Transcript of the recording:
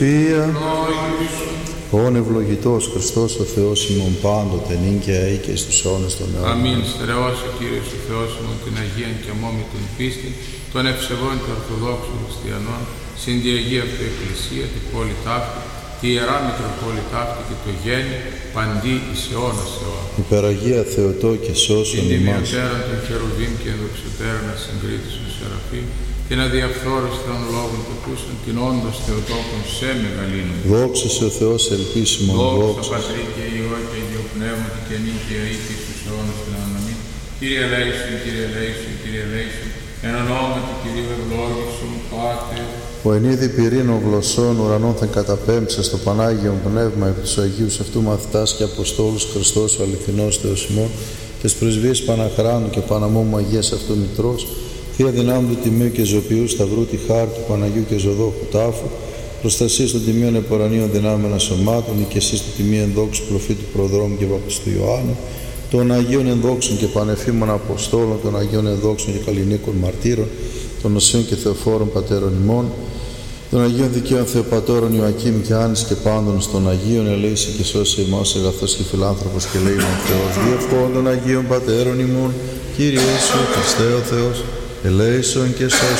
Ον ευλογητός Χριστός ο Θεός ημών πάντοτε νυν και αεί και στους αιώνες των αιώνων. Αμήν. Στερεώσει Κύριος ο Θεός ημών την Αγίαν και αμόμη την πίστη των ευσεβών και ορθοδόξων χριστιανών, συν τη Αγία του Εκκλησία, την πόλη ταύτη, τη Ιερά Μητροπόλη ταύτη και το γέννη παντί εις αιώνας αιώνα. Υπεραγία Θεοτό και σώσον Την ημάς. τιμιωτέραν των χερουβίμ και ενδοξωτέραν ασυγκρίτης των Σεραφείμ, την αδιαφθόρεστη των λόγων του ακούσαν, την όντως Θεοτόκον σε μεγαλύνουν. Δόξα σε ο Θεός ελπίσιμον, Δόξα δόξα. Πατρί και Υιό και Υιό Πνεύματι και νυν και αεί και στους αιώνας την αναμήν. Κύριε ελέησον, Κύριε ελέησον, Κύριε ελέησον, εν ονόματι Κυρίου ευλόγησον, Πάτερ. Ο εν είδη πυρήνων γλωσσών ουρανών θα καταπέμψε στο Πανάγιον Πνεύμα επί τους Αγίους αυτού μαθητάς και Αποστόλους Χριστός ο αληθινός Θεός ημών και στις πρεσβείες Παναχράντου και Παναμόμου Αγίας αυτού Μητρός, Θεία δυνάμει του Τιμίου και Ζωπιού Σταυρού τη χάρη του Παναγιού και Ζωδόχου τάφου, προστασίας των Τιμίων Επορανίων δυνάμεων σωμάτων, οικεσής του Τιμίου ενδόξου προφήτου Προδρόμου και Βαπτιστού Ιωάννου, των Αγίων ενδόξων και πανεφήμων Αποστόλων, των Αγίων ενδόξων και καλλινίκων μαρτύρων, των Οσίων και Θεοφόρων Πατέρων ημών, των Αγίων Δικαίων Θεοπατώρων Ιωακήμ και Άννης και πάντων στον Αγίων ελέησε και σώσε ημάς αγαθός και φιλάνθρωπος και λέει ο Θεός διευχών των Αγίων Πατέρων ημών, Κύριε Ιησού Χριστέ ο Θεός, ελέησον και σώσε